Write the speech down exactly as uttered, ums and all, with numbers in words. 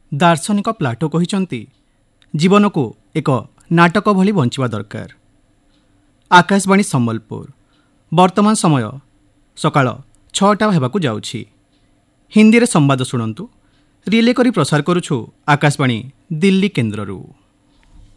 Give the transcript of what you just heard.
दार्शनिक प्लाटो कहिचंती जीवन को एक नाटक भली बंचिबा दरकार। आकाशवाणी सम्बलपुर वर्तमान समय सकाळ छटा हेबाकू जाउछि। हिंदी रे संवाद शुणंतु। रिले करी प्रसार करुछु आकाशवाणी दिल्ली केन्द्ररू।